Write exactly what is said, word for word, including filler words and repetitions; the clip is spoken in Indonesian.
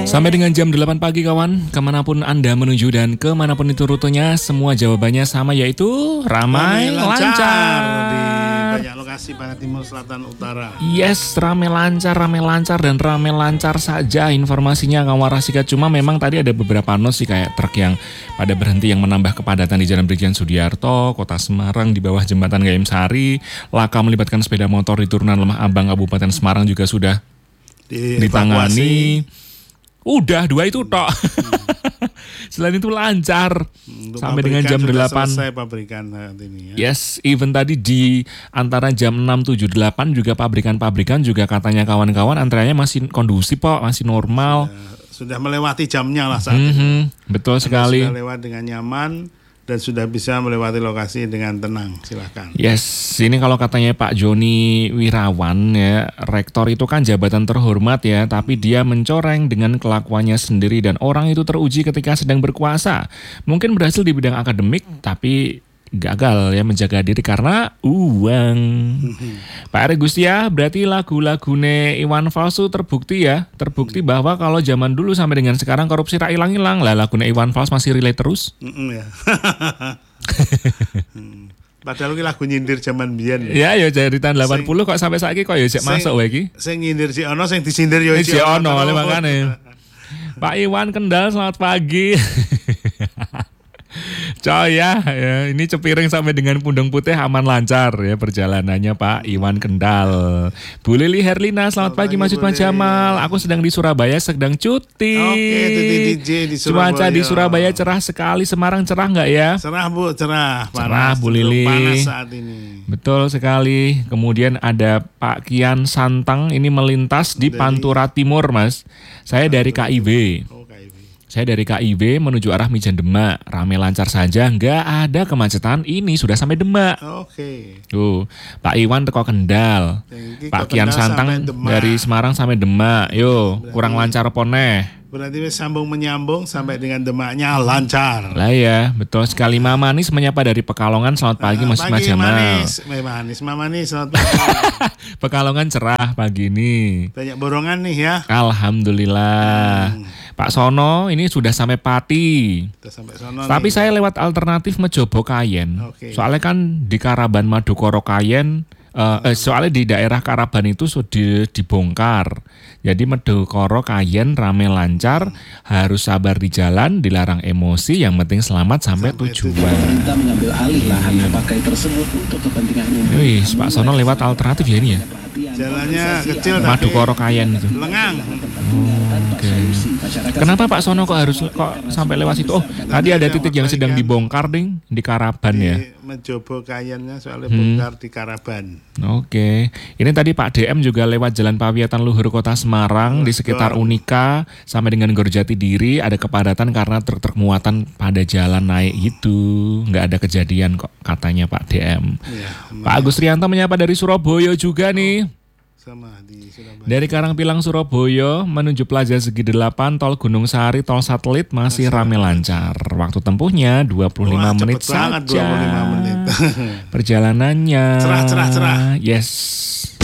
Sampai dengan jam delapan pagi kawan, kemanapun Anda menuju dan kemanapun itu rutenya, semua jawabannya sama, yaitu ramai, Ramai lancar. lancar di banyak lokasi barat, timur, selatan, utara. Yes, ramai lancar, ramai lancar dan ramai lancar saja informasinya kawan Rasika. Cuma memang tadi ada beberapa not sih, kayak truk yang pada berhenti yang menambah kepadatan di Jalan Brigjen Sudiarto, Kota Semarang di bawah jembatan Gayam Sari. Laka melibatkan sepeda motor di turunan Lemah Abang Kabupaten Semarang juga sudah Di ditangani. Udah dua itu tok. Selain itu lancar Untuk sampai dengan jam sudah delapan. selesai pabrikan saat ini ya. Yes, even tadi di antara jam enam, tujuh, delapan juga pabrikan-pabrikan juga katanya kawan-kawan antreannya masih kondusif kok, masih normal. Sudah, sudah melewati jamnya lah saat ini. Mm-hmm, betul Anda sekali. sudah lewat dengan nyaman dan sudah bisa melewati lokasi dengan tenang. Silakan. Yes, ini kalau katanya Pak Joni Wirawan ya, rektor itu kan jabatan terhormat ya, tapi dia mencoreng dengan kelakuannya sendiri dan orang itu teruji ketika sedang berkuasa. Mungkin berhasil di bidang akademik, tapi gagal ya menjaga diri karena uang. Pak Eri Gustia, berarti lagu-lagune Iwan Fals tuh terbukti ya, terbukti bahwa kalau zaman dulu sampai dengan sekarang korupsi tak hilang-hilang lah, lagune Iwan Fals masih relate terus. Mm-mm, ya. Hmm. Padahal ini lagu nyindir zaman biyen. Ya ya dari tahun delapan puluh kok sampai saiki kok ya jek masuk wae iki. Sing nyindir si ono, sing disindir yo Si ono le makane. Pak Iwan Kendal, selamat pagi. Coy ya, ya, ini Cepiring sampai dengan Pundong Putih aman lancar ya perjalanannya Pak Iwan Kendal. Bu Lili Herlina, selamat, selamat pagi Mas Yudman Jamal. Aku sedang di Surabaya, sedang cuti. Oke, cuti D J di Surabaya. Cuaca di Surabaya cerah sekali. Semarang cerah nggak ya? Cerah Bu, cerah. Panas, cerah Bu Lili. Panas saat ini. Betul sekali. Kemudian ada Pak Kian Santang, ini melintas di dari Pantura Timur Mas. Saya dari K I B. Saya dari K I B menuju arah Mijan Demak, ramai lancar saja, nggak ada kemacetan. Ini sudah sampai Demak. Oke. Tuh, Pak Iwan teko Kendal, Jadi, Pak Kian Santang dari Semarang sampai Demak. Yo, berarti, kurang lancar poneh. Berarti sambung menyambung sampai dengan Demaknya lancar. Lah ya, betul sekali. Mama Manis menyapa dari Pekalongan. Selamat pagi Mas Yudman Jamal. Manis, manis, Mama Manis, selamat pagi. Pekalongan cerah pagi ini. Banyak borongan nih ya. Alhamdulillah. Hmm. Pak Sono ini sudah sampai Pati. Sudah sampai Sono. Tapi nih, saya lewat alternatif Mejobo Kayen. Okay. Soalnya kan di Karaban Madukoro Kayen, uh, eh, soalnya di daerah Karaban itu sudah dibongkar. Jadi Madukoro Kayen rame lancar, harus sabar di jalan, dilarang emosi, yang penting selamat sampai, sampai tujuan. Kita mengambil alih lahan yang pakai tersebut untuk kepentingan umum. Wih, Pak Sono lewat alternatif ya ini ya. Jalannya kecil tapi Madukoro Kayen itu. Lengang. Oh, Oke. Okay. Kenapa Pak Sono kok harus kok sampai lewat situ? Oh, tadi ada titik yang sedang dibongkar ding di Karaban di ya. Mencoba Kayennya soalnya hmm. bongkar di Karaban. Oke. Okay. Ini tadi Pak D M juga lewat Jalan Pawiatan Luhur Kota Semarang, oh, di sekitar Unika sampai dengan Gorjati Diri ada kepadatan karena truk-truk muatan pada jalan naik itu. Nggak ada kejadian kok katanya Pak D M. Ya, Pak Agus Rianto menyapa dari Surabaya juga nih. Sama di Surabaya. Dari Karangpilang Surabaya menuju Plaza Segi delapan, Tol Gunung Sari, Tol Satelit masih rame lancar. Waktu tempuhnya dua puluh lima Wah, menit saja. dua puluh lima menit. Perjalanannya cerah cerah cerah. Yes.